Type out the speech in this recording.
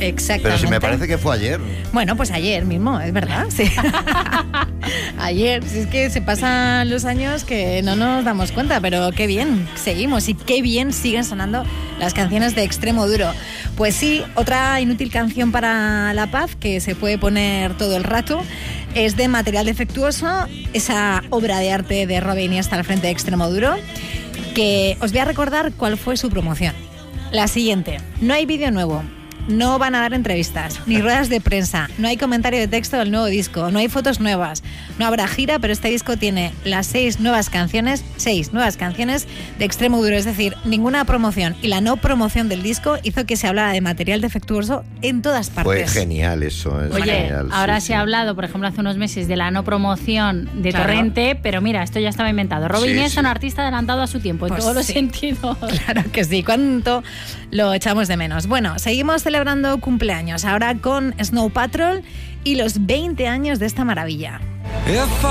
Exactamente. Pero si me parece que fue ayer. Bueno, pues ayer mismo, es verdad. Sí. Ayer, si es que se pasan los años que no nos damos cuenta, pero qué bien seguimos y qué bien siguen sonando las canciones de Extremoduro. Pues sí, otra inútil canción para la paz que se puede poner todo el rato es de Material Defectuoso, esa obra de arte de Robe Iniesta al frente de Extremoduro, que os voy a recordar cuál fue su promoción. La siguiente: no hay vídeo nuevo, no van a dar entrevistas, ni ruedas de prensa, no hay comentario de texto del nuevo disco, no hay fotos nuevas, no habrá gira, pero este disco tiene las 6 nuevas canciones de Extremoduro, es decir, ninguna promoción. Y la no promoción del disco hizo que se hablara de Material Defectuoso en todas partes. Fue genial eso. Oye, genial, ahora sí, se ha hablado, por ejemplo, hace unos meses de la no promoción de Torrente, pero mira, esto ya estaba inventado. Robe Iniesta es un artista adelantado a su tiempo, en todos los sentidos. Claro que sí, cuánto lo echamos de menos. Bueno, seguimos celebrando cumpleaños, ahora con Snow Patrol y los 20 años de esta maravilla.